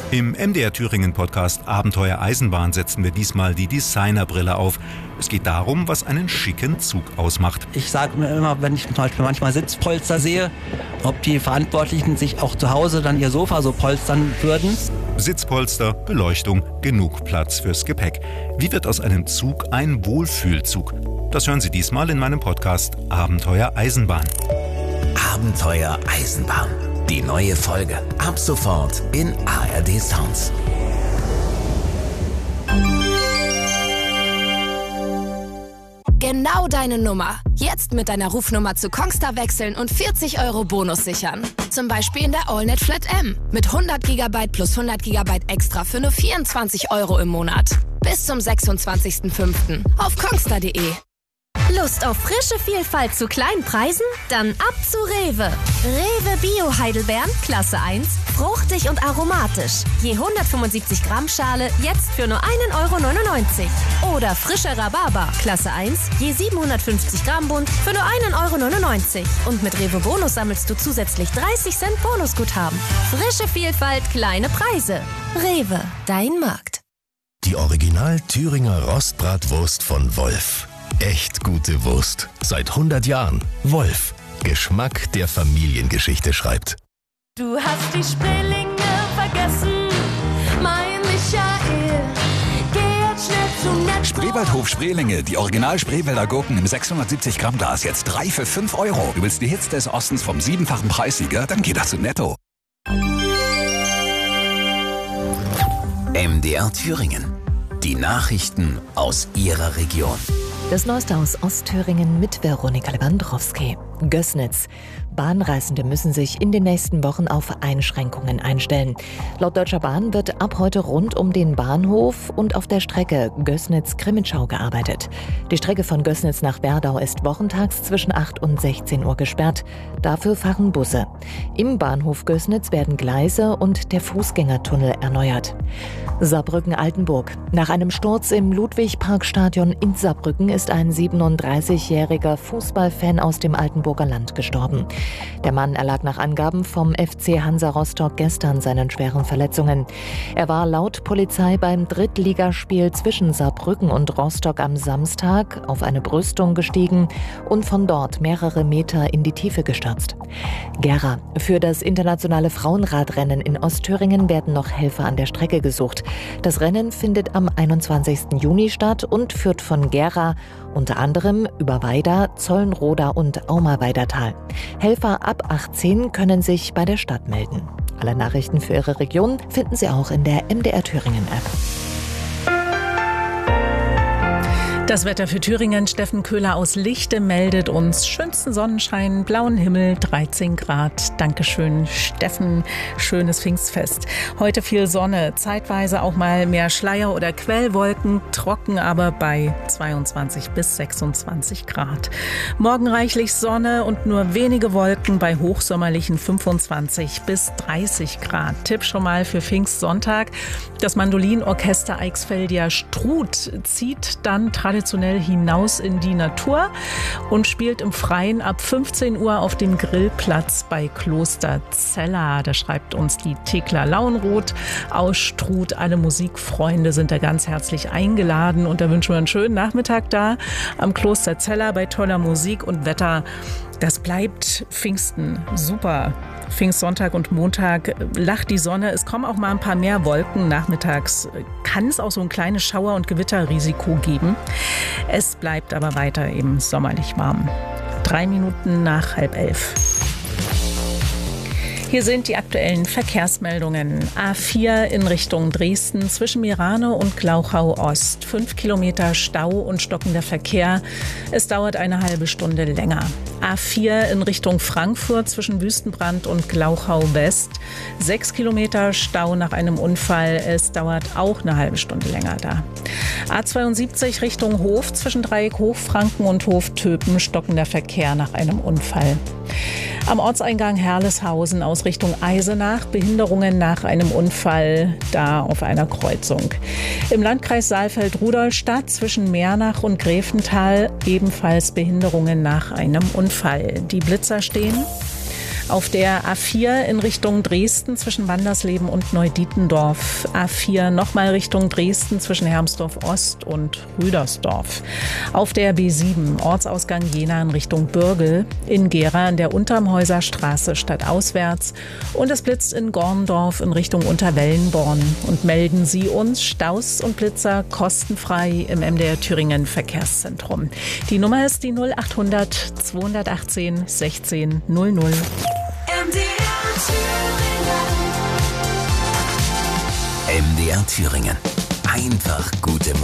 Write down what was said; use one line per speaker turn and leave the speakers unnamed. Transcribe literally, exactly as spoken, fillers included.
Im M D R Thüringen Podcast Abenteuer Eisenbahn setzen wir diesmal die Designerbrille auf. Es geht darum, was einen schicken Zug ausmacht.
Ich sage mir immer, wenn ich zum Beispiel manchmal Sitzpolster sehe, ob die Verantwortlichen sich auch zu Hause dann ihr Sofa so polstern würden.
Sitzpolster, Beleuchtung, genug Platz fürs Gepäck. Wie wird aus einem Zug ein Wohlfühlzug? Das hören Sie diesmal in meinem Podcast Abenteuer Eisenbahn.
Abenteuer Eisenbahn. Die neue Folge ab sofort in A R D Sounds.
Genau deine Nummer. Jetzt mit deiner Rufnummer zu Kongstar wechseln und vierzig Euro Bonus sichern. Zum Beispiel in der AllNet Flat M. Mit hundert Gigabyte plus hundert Gigabyte extra für nur vierundzwanzig Euro im Monat. Bis zum sechsundzwanzigsten fünften auf kongstar punkt de.
Lust auf frische Vielfalt zu kleinen Preisen? Dann ab zu Rewe. Rewe Bio Heidelbeeren, Klasse eins, fruchtig und aromatisch. Je hundertfünfundsiebzig Gramm Schale, jetzt für nur ein Euro neunundneunzig. Oder frischer Rhabarber, Klasse eins, je siebenhundertfünfzig Gramm Bund, für nur ein Euro neunundneunzig. Und mit Rewe Bonus sammelst du zusätzlich dreißig Cent Bonusguthaben. Frische Vielfalt, kleine Preise. Rewe, dein Markt.
Die Original Thüringer Rostbratwurst von Wolf. Echt gute Wurst. Seit hundert Jahren. Wolf. Geschmack, der Familiengeschichte schreibt.
Du hast die Spreelinge vergessen, mein Michael. Geh jetzt schnell zum Netto.
Spreewaldhof Spreelinge, die Original Spreewälder Gurken im sechshundertsiebzig Gramm Glas. Jetzt drei für fünf Euro. Du willst die Hits des Ostens vom siebenfachen Preissieger? Dann geh doch zu Netto.
M D R Thüringen. Die Nachrichten aus Ihrer Region.
Das Neueste aus Ostthüringen mit Veronika Lewandowski. Gößnitz. Bahnreisende müssen sich in den nächsten Wochen auf Einschränkungen einstellen. Laut Deutscher Bahn wird ab heute rund um den Bahnhof und auf der Strecke Gößnitz-Krimitschau gearbeitet. Die Strecke von Gößnitz nach Werdau ist wochentags zwischen acht und sechzehn Uhr gesperrt. Dafür fahren Busse. Im Bahnhof Gößnitz werden Gleise und der Fußgängertunnel erneuert. Saarbrücken-Altenburg. Nach einem Sturz im Ludwig-Park-Stadion in Saarbrücken ist ein siebenunddreißigjähriger Fußballfan aus dem Altenburger Land gestorben. Der Mann erlag nach Angaben vom F C Hansa Rostock gestern seinen schweren Verletzungen. Er war laut Polizei beim Drittligaspiel zwischen Saarbrücken und Rostock am Samstag auf eine Brüstung gestiegen und von dort mehrere Meter in die Tiefe gestürzt. Gera. Für das internationale Frauenradrennen in Ostthüringen werden noch Helfer an der Strecke gesucht. Das Rennen findet am einundzwanzigsten Juni statt und führt von Gera unter anderem über Weida, Zollenroda und Auma-Weidertal. Helfer ab achtzehn können sich bei der Stadt melden. Alle Nachrichten für Ihre Region finden Sie auch in der M D R Thüringen App.
Das Wetter für Thüringen. Steffen Köhler aus Lichte meldet uns schönsten Sonnenschein, blauen Himmel, dreizehn Grad. Dankeschön, Steffen. Schönes Pfingstfest. Heute viel Sonne, zeitweise auch mal mehr Schleier oder Quellwolken, trocken aber bei zweiundzwanzig bis sechsundzwanzig Grad. Morgen reichlich Sonne und nur wenige Wolken bei hochsommerlichen fünfundzwanzig bis dreißig Grad. Tipp schon mal für Pfingstsonntag. Das Mandolinorchester Eichsfeldia Struth zieht dann traditionell hinaus in die Natur und spielt im Freien ab fünfzehn Uhr auf dem Grillplatz bei Kloster Zella. Da schreibt uns die Thekla Lauenroth aus Struth. Alle Musikfreunde sind da ganz herzlich eingeladen und da wünschen wir einen schönen Nachmittag da am Kloster Zella bei toller Musik und Wetter. Das bleibt Pfingsten super. Pfingstsonntag und Montag lacht die Sonne. Es kommen auch mal ein paar mehr Wolken. Nachmittags kann es auch so ein kleines Schauer- und Gewitterrisiko geben. Es bleibt aber weiter eben sommerlich warm. Drei Minuten nach halb elf. Hier sind die aktuellen Verkehrsmeldungen. A vier in Richtung Dresden zwischen Mirane und Glauchau Ost. Fünf Kilometer Stau und stockender Verkehr. Es dauert eine halbe Stunde länger. A vier in Richtung Frankfurt zwischen Wüstenbrand und Glauchau West. Sechs Kilometer Stau nach einem Unfall. Es dauert auch eine halbe Stunde länger da. A zweiundsiebzig Richtung Hof zwischen Dreieck Hochfranken und Hoftöpen. Stockender Verkehr nach einem Unfall. Am Ortseingang Herleshausen aus Richtung Eisenach Behinderungen nach einem Unfall da auf einer Kreuzung. Im Landkreis Saalfeld-Rudolstadt zwischen Mernach und Gräfenthal ebenfalls Behinderungen nach einem Unfall. Die Blitzer stehen. Auf der A vier in Richtung Dresden zwischen Wandersleben und Neudietendorf. A vier nochmal Richtung Dresden zwischen Hermsdorf Ost und Rüdersdorf. Auf der B sieben Ortsausgang Jena in Richtung Bürgel. In Gera an der Untermhäuser Straße stadtauswärts. Und es blitzt in Gorndorf in Richtung Unterwellenborn. Und melden Sie uns Staus und Blitzer kostenfrei im M D R Thüringen Verkehrszentrum. Die Nummer ist die null achthundert zweihundertachtzehn sechzehn null null.
M D R Thüringen.
M D R Thüringen. Einfach gute